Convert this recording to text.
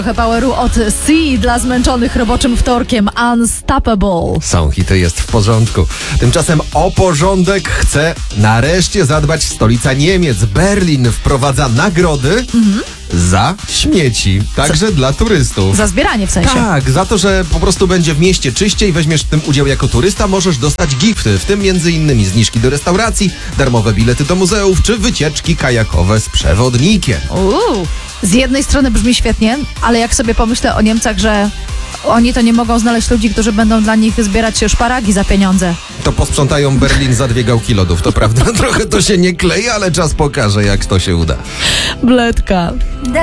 Trochę poweru od Sea dla zmęczonych roboczym wtorkiem. Unstoppable. Są hity, jest w porządku. Tymczasem o porządek chce nareszcie zadbać stolica Niemiec. Berlin wprowadza nagrody za śmieci, także dla turystów. Za zbieranie w sensie. Tak, za to, że po prostu będzie w mieście czyściej, weźmiesz w tym udział jako turysta, możesz dostać gifty, w tym m.in. zniżki do restauracji, darmowe bilety do muzeów, czy wycieczki kajakowe z przewodnikiem. Z jednej strony brzmi świetnie, ale jak sobie pomyślę o Niemcach, że oni to nie mogą znaleźć ludzi, którzy będą dla nich zbierać szparagi za pieniądze. To posprzątają Berlin za 2 gałki lodów, to prawda. Trochę to się nie klei, ale czas pokaże, jak to się uda. Bledka.